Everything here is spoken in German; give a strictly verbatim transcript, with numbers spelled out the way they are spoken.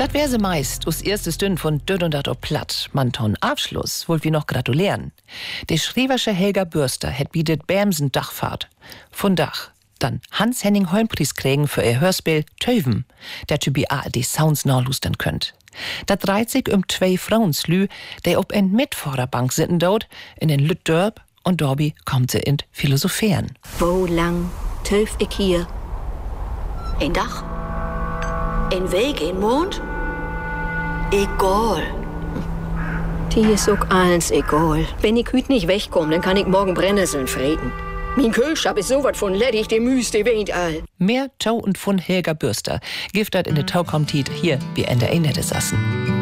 Das wär se meist, us erste Stünd von Död und dat op platt. Man ton Abschluss, wollt wir noch gratulieren. Der Schrieversche Helga Bürster het bietet Bämsen Dachfahrt. Von Dach. Dann Hans-Henning Holmpreis kriegen für ihr Hörspiel Töven, der Typi A R D Sounds nachlustern könnt. Dat dreht sich um zwei Frauenslü, die op en Mitvorderbank sitten dort, in den Lüttdörp, und Dorbi kommt sie in Philosophieren. Wo lang töf ich hier? Ein Dach? Ein Weg, ein Mond? Egal. Die ist auch alles egal. Wenn ich heute nicht wegkomme, dann kann ich morgen Brennnesseln freten. Mein Kühlschrank ist so was von ledig, die Müste weint all. Mehr Tau und von Helga Bürster. Giftet in der Tau kommt hier, wie in der Ende Sassen.